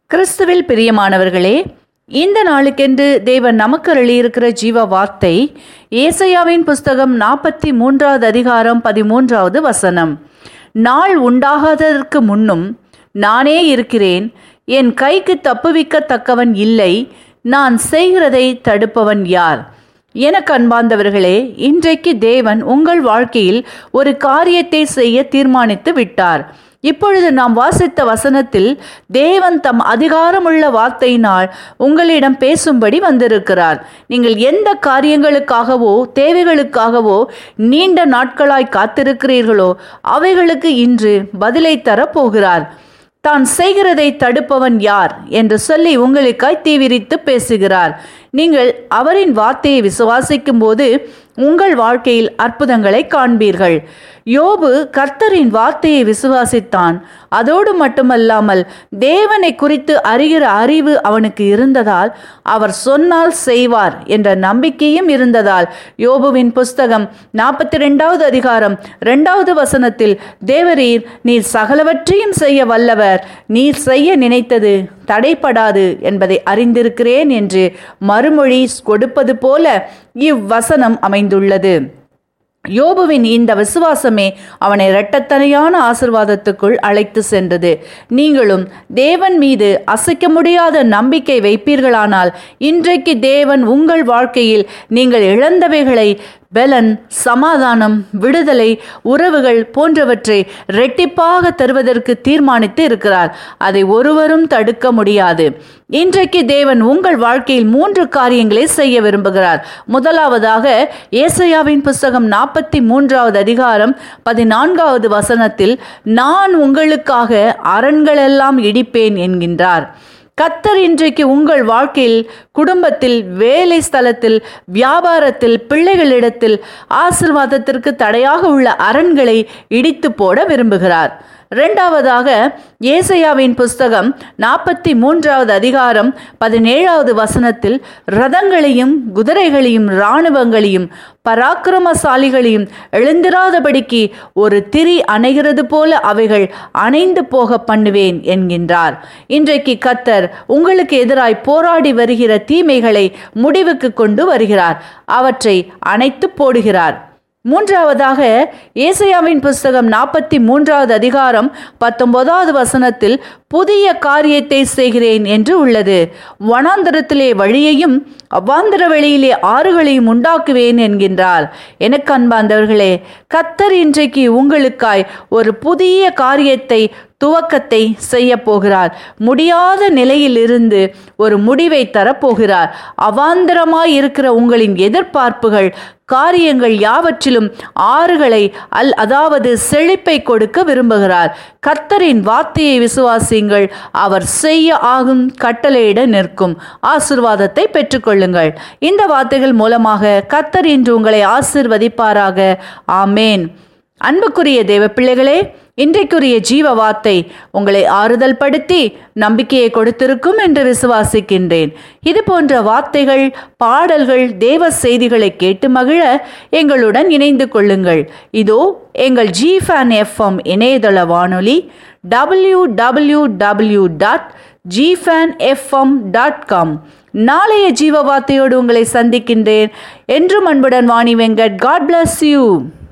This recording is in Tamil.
கிறிஸ்துவில் பிரியமானவர்களே, இந்த நாளுக்கென்று தேவன் நமக்கு அருளியிருக்கிற ஜீவ வார்த்தை ஏசாயாவின் புஸ்தகம் 43வது அதிகாரம் 13வது வசனம். நாள் உண்டாகாததற்கு முன்னும் நானே இருக்கிறேன், என் கைக்கு தப்புவிக்கத்தக்கவன் இல்லை, நான் செய்கிறதை தடுப்பவன் யார்? எனக்கு அன்பார்ந்தவர்களே, இன்றைக்கு தேவன் உங்கள் வாழ்க்கையில் ஒரு காரியத்தை செய்ய தீர்மானித்து விட்டார். இப்பொழுது நாம் வாசித்த வசனத்தில் தேவன் தம் அதிகாரமுள்ள வார்த்தையினால் உங்களிடம் பேசும்படி வந்திருக்கிறார். நீங்கள் எந்த காரியங்களுக்காகவோ தேவைகளுக்காகவோ நீண்ட நாட்களாய் காத்திருக்கிறீர்களோ அவைகளுக்கு இன்று பதிலை தரப்போகிறார். தான் செய்கிறதை தடுப்பவன் யார் என்று சொல்லி உங்களுக்காய் தீவிரித்து பேசுகிறார். நீங்கள் அவரின் வார்த்தையை விசுவாசிக்கும் போது உங்கள் வாழ்க்கையில் அற்புதங்களை காண்பீர்கள். யோபு கர்த்தரின் வார்த்தையை விசுவாசித்தான். அதோடு மட்டுமல்லாமல் தேவனை குறித்து அறிகிற அறிவு அவனுக்கு இருந்ததால் அவர் சொன்னால் செய்வார் என்ற நம்பிக்கையும் இருந்ததால் யோபுவின் புஸ்தகம் 42வது அதிகாரம் 2வது வசனத்தில், தேவரீர் நீர் சகலவற்றையும் செய்ய வல்லவர், நீர் செய்ய நினைத்தது தடைப்படாது என்பதை அறிந்திருக்கிறேன் என்று மறுமொழி கொடுப்பது போல இவ்வசனம் அமைந்துள்ளது. யோபுவின் இந்த விசுவாசமே அவனை இரட்டத்தனையான ஆசீர்வாதத்துக்குள் அழைத்து சென்றது. நீங்களும் தேவன் மீது அசைக்க முடியாத நம்பிக்கை வைப்பீர்களானால் இன்றைக்கு தேவன் உங்கள் வாழ்க்கையில் நீங்கள் இழந்தவைகளை, பலன், சமாதானம், விடுதலை, உறவுகள் போன்றவற்றை இரட்டிப்பாக தருவதற்கு தீர்மானித்து இருக்கிறார். அதை ஒருவரும் தடுக்க முடியாது. இன்றைக்கு தேவன் உங்கள் வாழ்க்கையில் 3 காரியங்களை செய்ய விரும்புகிறார். முதலாவதாக ஏசாயாவின் புஸ்தகம் 43வது அதிகாரம் 14வது வசனத்தில், நான் உங்களுக்காக அரண்களெல்லாம் இடிப்பேன் என்கின்றார். கர்த்தர் இன்றைக்கு உங்கள் வாழ்க்கையில், குடும்பத்தில், வேலை ஸ்தலத்தில், வியாபாரத்தில், பிள்ளைகளிடத்தில் ஆசீர்வாதத்திற்கு தடையாக உள்ள அரண்களை இடித்து போட விரும்புகிறார். இரண்டாவதாக ஏசாயாவின் புஸ்தகம் 43வது அதிகாரம் 17வது வசனத்தில், ரதங்களையும் குதிரைகளையும் இராணுவங்களையும் பராக்கிரமசாலிகளையும் எழுந்திராதபடிக்கு ஒரு திரி அணைகிறது போல அவைகள் அணைந்து போக பண்ணுவேன் என்கின்றார். இன்றைக்கு கர்த்தர் உங்களுக்கு எதிராய் போராடி வருகிற தீமைகளை முடிவுக்கு கொண்டு வருகிறார். அவற்றை அணைத்து போடுகிறார். மூன்றாவதாக ஏசாயாவின் புஸ்தகம் 43வது அதிகாரம் 19வது வசனத்தில், புதிய காரியத்தை செய்கிறேன் என்று உள்ளது, வனாந்தரத்திலே வழியையும் அவாந்தர வெளியிலே ஆறுகளையும் உண்டாக்குவேன் என்கின்றார். எனக்கு அன்பார்ந்தவர்களே, கர்த்தர் இன்றைக்கு உங்களுக்காய் ஒரு புதிய காரியத்தை, துவக்கத்தை செய்ய போகிறார். முடியாத நிலையில் இருந்து ஒரு முடிவை தரப்போகிறார். அவாந்தரமாய் இருக்கிற உங்களின் எதிர்பார்ப்புகள், காரியங்கள் யாவற்றிலும் ஆறுகளை அதாவது செழிப்பை கொடுக்க விரும்புகிறார். கர்த்தரின் வார்த்தையை விசுவாசியுங்கள், அவர் செய்ய ஆகும், கட்டளையிட நிற்கும். ஆசீர்வாதத்தை பெற்றுக்கொள்ளுங்கள். இந்த வார்த்தைகள் மூலமாக கர்த்தர் இன்று உங்களை ஆசீர்வதிப்பாராக. ஆமேன். அன்புக்குரிய தேவ பிள்ளைகளே, இன்றைக்குரிய ஜீவ வார்த்தை உங்களை ஆறுதல் படுத்தி நம்பிக்கையை கொடுத்திருக்கும் என்று விசுவாசிக்கின்றேன். இது போன்ற வார்த்தைகள், பாடல்கள், தேவ செய்திகளை கேட்டு மகிழ எங்களுடன் இணைந்து கொள்ளுங்கள். இதோ எங்கள் GFAN FM இணையதள வானொலி www.gfanfm.com. நாளைய ஜீவ வார்த்தையோடு உங்களை சந்திக்கின்றேன். என்றும் அன்புடன் Vani Venkat. God bless you.